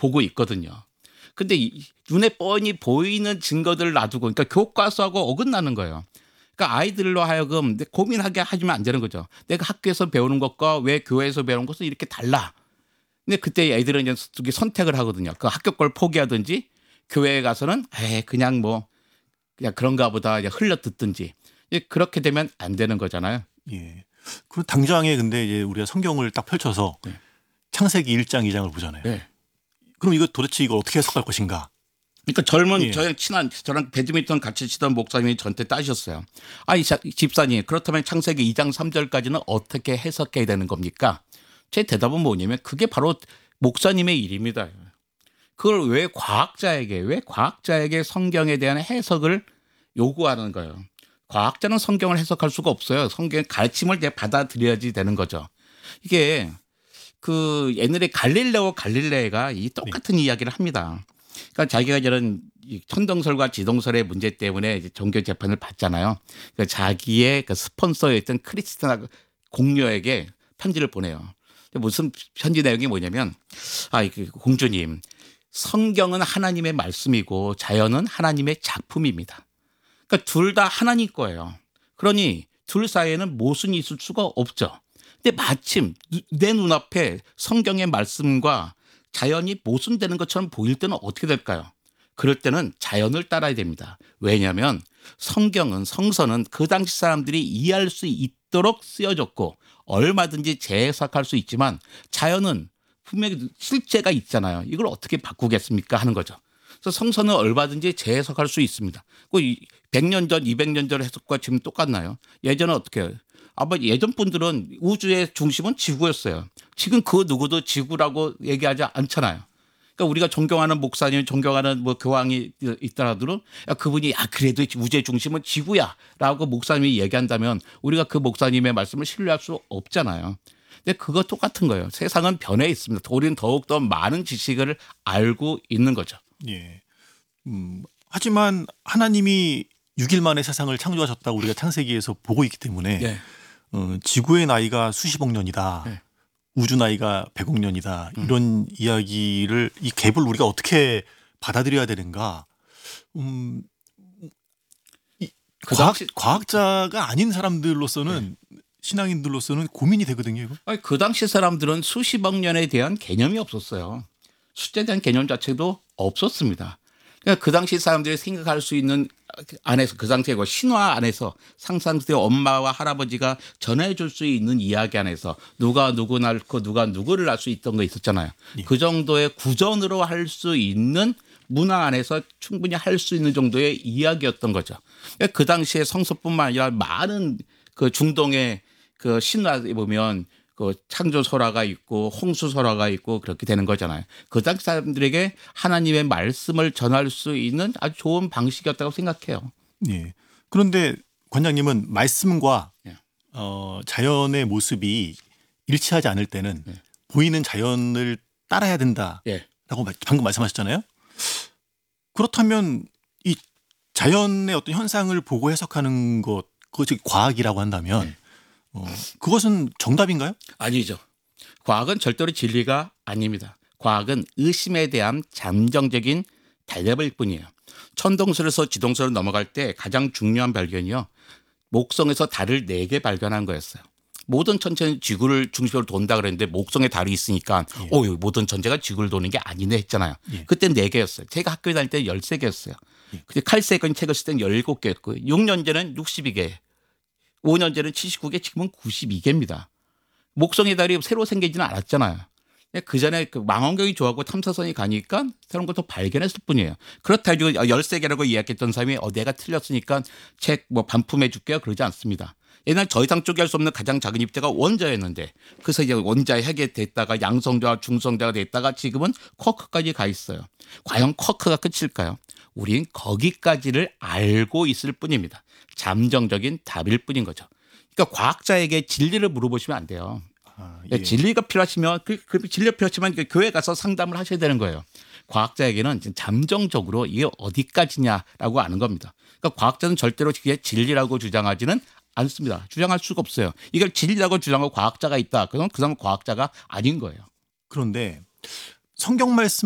보고 있거든요. 근데 눈에 뻔히 보이는 증거들을 놔두고 그러니까 교과서하고 어긋나는 거예요. 그러니까 아이들로 하여금 고민하게 하시면 안 되는 거죠. 내가 학교에서 배우는 것과 왜 교회에서 배우는 것은 이렇게 달라. 근데 그때 애들은 이제 두 개 선택을 하거든요. 그 학교 걸 포기하든지 교회에 가서는 그냥 뭐 그냥 그런가 보다 흘려 듣든지 그렇게 되면 안 되는 거잖아요. 예. 그리고 당장에 근데 이제 우리가 성경을 딱 펼쳐서 네. 창세기 1장 2장을 보잖아요. 네. 그럼 이거 도대체 이걸 어떻게 해석할 것인가? 그러니까 젊은 예. 저랑 친한 저랑 배드민턴 같이 치던 목사님이 저한테 따셨어요. 아니 집사님 그렇다면 창세기 2장 3절까지는 어떻게 해석해야 되는 겁니까? 제 대답은 뭐냐면 그게 바로 목사님의 일입니다. 그걸 왜 과학자에게 성경에 대한 해석을 요구하는 거예요. 과학자는 성경을 해석할 수가 없어요. 성경의 가르침을 이제 받아들여야지 되는 거죠. 이게 그 옛날에 갈릴레가 이 똑같은 이야기를 합니다. 그러니까 자기가 이런 천동설과 지동설의 문제 때문에 이제 종교 재판을 받잖아요. 그러니까 자기의 그 스폰서였던 크리스티나 공녀에게 편지를 보내요. 무슨 편지 내용이 뭐냐면 공주님 성경은 하나님의 말씀이고 자연은 하나님의 작품입니다. 그러니까 둘 다 하나님 거예요. 그러니 둘 사이에는 모순이 있을 수가 없죠. 근데 마침 내 눈앞에 성경의 말씀과 자연이 모순되는 것처럼 보일 때는 어떻게 될까요? 그럴 때는 자연을 따라야 됩니다. 왜냐하면 성서는 그 당시 사람들이 이해할 수 있도록 쓰여졌고 얼마든지 재해석할 수 있지만 자연은 분명히 실제가 있잖아요. 이걸 어떻게 바꾸겠습니까 하는 거죠. 그래서 성서는 얼마든지 재해석할 수 있습니다. 100년 전, 200년 전 해석과 지금 똑같나요? 예전은 어떻게 해요? 아마 예전 분들은 우주의 중심은 지구였어요. 지금 그 누구도 지구라고 얘기하지 않잖아요. 그러니까 우리가 존경하는 목사님, 존경하는 뭐 교황이 있더라도 그분이 그래도 우주의 중심은 지구야라고 목사님이 얘기한다면 우리가 그 목사님의 말씀을 신뢰할 수 없잖아요. 근데 그거 똑같은 거예요. 세상은 변해 있습니다. 우리는 더욱더 많은 지식을 알고 있는 거죠. 예. 하지만 하나님이 6일 만에 세상을 창조하셨다고 우리가 창세기에서 보고 있기 때문에 네. 지구의 나이가 수십억 년이다. 네. 우주 나이가 100억 년이다. 이런 이야기를 이 갭을 우리가 어떻게 받아들여야 되는가? 과학자가 아닌 사람들로서는 신앙인들로서는 고민이 되거든요. 이거. 그 당시 사람들은 수십억 년에 대한 개념이 없었어요. 숫자에 대한 개념 자체도 없었습니다. 그러니까 그 당시 사람들이 생각할 수 있는 안에서 그 상태고 신화 안에서 상상세 엄마와 할아버지가 전해줄 수 있는 이야기 안에서 누가 누구 낳고 누가 누구를 낳을 수 있던 거 있었잖아요. 예. 그 정도의 구전으로 할 수 있는 문화 안에서 충분히 할 수 있는 정도의 이야기였던 거죠. 그러니까 그 당시에 성서뿐만 아니라 많은 그 중동의 그 신화에 보면 그 창조 설화가 있고 홍수 설화가 있고 그렇게 되는 거잖아요. 그 당시 사람들에게 하나님의 말씀을 전할 수 있는 아주 좋은 방식이었다고 생각해요. 예. 그런데 관장님은 말씀과 예. 자연의 모습이 일치하지 않을 때는 예. 보이는 자연을 따라야 된다라고 예. 방금 말씀하셨잖아요. 그렇다면 이 자연의 어떤 현상을 보고 해석하는 것, 그것이 과학이라고 한다면 그것은 정답인가요? 아니죠. 과학은 절대로 진리가 아닙니다. 과학은 의심에 대한 잠정적인 대답일 뿐이에요. 천동설에서 지동설로 넘어갈 때 가장 중요한 발견이요. 목성에서 달을 4개 발견한 거였어요. 모든 천체는 지구를 중심으로 돈다 그랬는데 목성에 달이 있으니까 모든 천체가 지구를 도는 게 아니네 했잖아요. 예. 그때 4개였어요. 제가 학교에 다닐 때 13개였어요. 근데 칼세건 책을 쓸 때는 17개였고 6년 전에는 62개. 5년 전에는 79개, 지금은 92개입니다. 목성의 달이 새로 생기지는 않았잖아요. 그 전에 그 망원경이 좋아하고 탐사선이 가니까 새로운 걸 더 발견했을 뿐이에요. 그렇다 해도 13개라고 이야기했던 사람이 내가 틀렸으니까 책 반품해 줄게요. 그러지 않습니다. 옛날 더 이상 쪼개할 수 없는 가장 작은 입자가 원자였는데 그래서 이제 원자의 핵이 됐다가 양성자와 중성자가 됐다가 지금은 쿼크까지 가 있어요. 과연 쿼크가 끝일까요? 우린 거기까지를 알고 있을 뿐입니다. 잠정적인 답일 뿐인 거죠. 그러니까 과학자에게 진리를 물어보시면 안 돼요. 예. 진리가 필요하시면 진리가 필요하지만 교회 가서 상담을 하셔야 되는 거예요. 과학자에게는 잠정적으로 이게 어디까지냐라고 아는 겁니다. 그러니까 과학자는 절대로 그게 진리라고 주장하지는 않습니다. 주장할 수가 없어요. 이걸 진리라고 주장하고 과학자가 있다. 그럼 그 사람은 과학자가 아닌 거예요. 그런데 성경 말씀